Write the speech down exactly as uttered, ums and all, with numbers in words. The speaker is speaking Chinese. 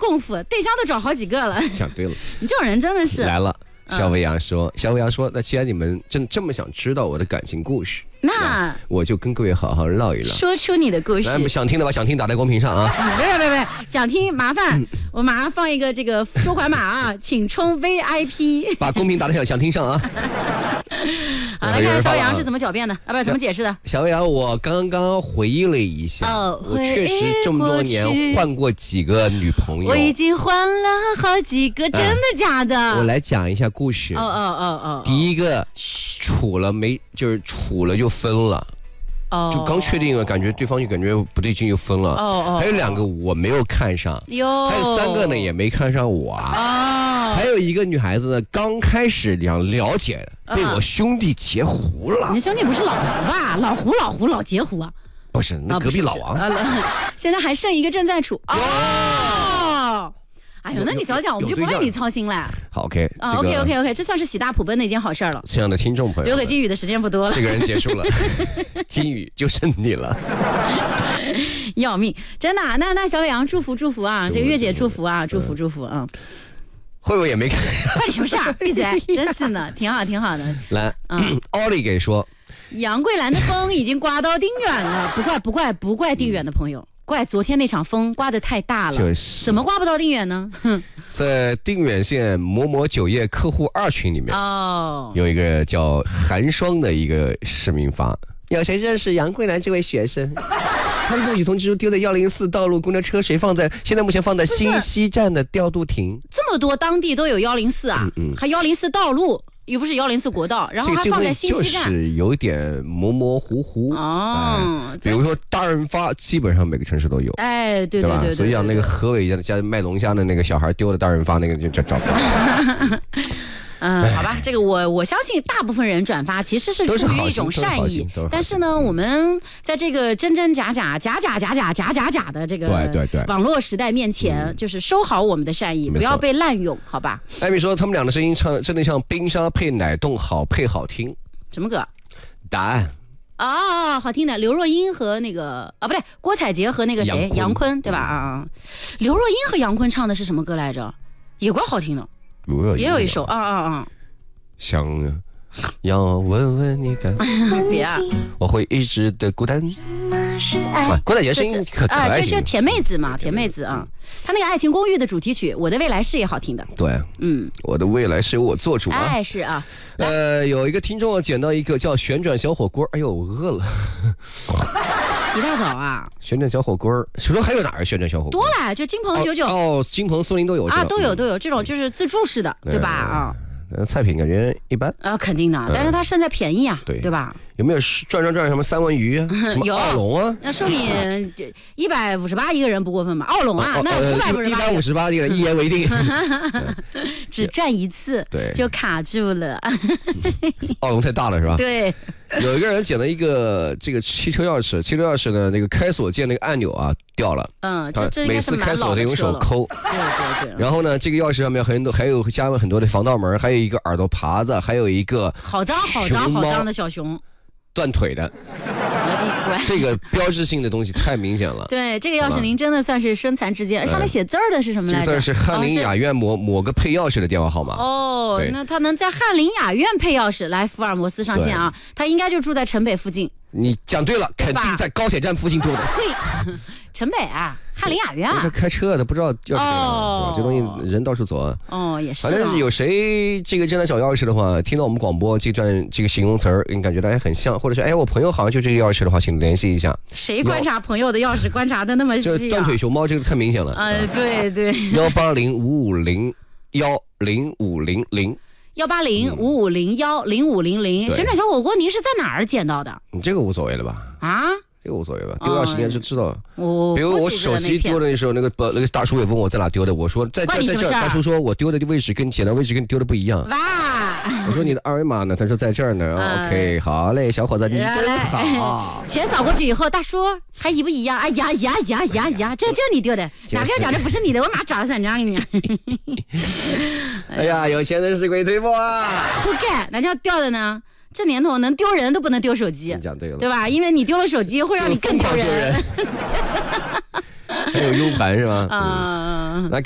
功夫，对象都找好几个了。 讲对了， 你这种人真的是来了。肖维阳说：“肖维阳说，那既然你们真这么想知道我的感情故事， 那我就跟各位好好唠一唠， 说出你的故事。 来，想听的吧，想听打在公屏上啊！ 嗯、别别别别，想听麻烦、嗯、我马上放一个这个收款码啊，请充 V I P， 把公屏打在想想听上啊！ 好，来看看肖阳是怎么狡辩的啊，不是怎么解释的。 小维阳，我刚刚回忆了一下，哦、我确实这么多年换过几个女朋友， 我已经换了好几个，真的假的？ 我来讲一下故事。 哦哦哦哦， 第一个处了没，就是处了就分了。哦，就刚确定了，感觉对方就感觉不对劲，就分了。哦哦，还有两个我没有看上，哟，还有三个呢也没看上我啊。哦，还有一个女孩子呢，刚开始想了解，被我兄弟截胡了。 你兄弟不是老胡吧？老胡老胡老截胡啊？ 不是，那隔壁老王。 啊、现在还剩一个正在处。哦。哎呦，那你早讲，我们就不为你操心了。 好 ，OK， 啊、这个、，OK OK OK， 这算是喜大普奔的一件好事了。 亲爱的听众朋友， 留给金宇的时间不多了， 这个人结束了，金宇就剩你了， 要命，真的、啊。那那小伟阳祝福祝福啊，这个月姐祝福啊，祝福祝福啊。 会不会也没看？ 关你什么事啊？闭嘴！真是的，挺好挺好的。 来，嗯，奥利给说， 杨桂兰的风已经刮到定远了，不怪不怪不怪定远的朋友。怪昨天那场风刮得太大了，就是、怎么刮不到定远呢？ 在定远县某某酒业客户二群里面，哦，有一个叫寒霜的一个市民发，有谁认识杨桂兰这位学生？他的录取通知书丢在幺零四道路公交车，谁放在？现在目前放在新西站的调度亭。 这么多当地都有幺零四啊，嗯嗯还幺零四道路。又不是幺零四国道，然后还放在新西站， 这个就是有点模模糊糊哦、哎。比如说大润发，基本上每个城市都有， 哎，对对 对, 对, 对, 对, 对， 所以讲那个河尾家卖龙虾的那个小孩丢了大润发，那个就找不到。 嗯，好吧，这个我我相信大部分人转发其实是出于一种善意，但是呢，我们在这个真真假假、假假假假、假假假的这个对对对网络时代面前，嗯、就是收好我们的善意，不要被滥用，好吧？ 艾米说他们俩的声音唱的真的像冰沙配奶冻，好配好听。 什么歌？ 答案。 啊，好听的，刘若英和那个啊，不对，郭采洁和那个谁，杨坤，对吧？啊，刘若英和杨坤唱的是什么歌来着？也怪好听的。也有一首啊啊啊！ 想要问问你感， 别啊！ 我会一直的孤单。啊，郭采洁声音可可爱啊，这是甜妹子嘛，甜妹子啊！她那个《爱情公寓》的主题曲《我的未来是》也好听的。 对，嗯，我的未来是由我做主啊！ 哎，是啊。 呃，有一个听众捡到一个叫旋转小火锅，哎呦，我饿了。 一大早啊！ 旋转小火锅，谁说还有哪儿旋转小火锅？ 多了，就金鹏九九哦，金鹏、松林都有啊，都有都有这种就是自助式的，嗯、对吧？啊。 呃，菜品感觉一般， 呃，肯定的，但是它胜在便宜啊，对对吧？ 有没有转转转什么三文鱼啊，什么奥龙啊？ 那收你一百五十八一个人不过分吧？奥龙啊，哦、那五百五十八， 一百五十八一个人，一言为定， 只转一次，对，就卡住了。 奥龙太大了是吧？ 对。 有一个人捡了一个这个汽车钥匙，汽车钥匙的那个开锁键那个按钮啊掉了，嗯，这这每次开锁得用手抠， 对对对。 然后呢，这个钥匙上面很多还有加了很多的防盗门，还有一个耳朵耙子，还有一个好脏好脏好脏的小熊， 断腿的。这个标志性的东西太明显了。 对，这个钥匙您真的算是身残志坚。上面写字儿的是什么来着？ 这个字是翰林雅苑某某个配钥匙的电话号码。 哦，那他能在翰林雅苑配钥匙来福尔摩斯上线啊？他应该就住在城北附近。 你讲对了，肯定在高铁站附近住的。 对，城北啊，翰林雅苑啊。 他开车的，不知道钥匙。哦，这东西人到处走啊。 哦，也是。 反正有谁这个正在找钥匙的话，听到我们广播这段这个形容词儿，你感觉大家很像，或者是哎，我朋友好像就这个钥匙的话，请联系一下。 谁观察朋友的钥匙观察的那么细啊？ 就是断腿熊猫这个太明显了。 呃，对对。 幺八零五五零幺零五零零。 幺八零五五零幺零五零零，旋转小火锅，您是在哪儿捡到的？ 你这个无所谓了吧？啊，这个无所谓吧？丢钥匙应该是知道。 我比如我手机丢的那时候，那个那个大叔也问我在哪丢的，我说在这在这。大叔说我丢的位置跟捡的位置跟丢的不一样。哇！我说你的二维码呢？他说在这儿呢。OK， 好嘞，小伙子，你真好。 钱扫过去以后，大叔还一不一样？哎呀呀呀呀呀！这这你丢的，哪个讲这不是你的？我马上找了三张给你。 哎呀，有钱人是鬼推磨啊！ 不干，那这样掉的呢？这年头能丢人都不能丢手机， 你讲对了， 对吧？因为你丢了手机会让你更丢人。 还有 U 盘是吧？啊、嗯，那感。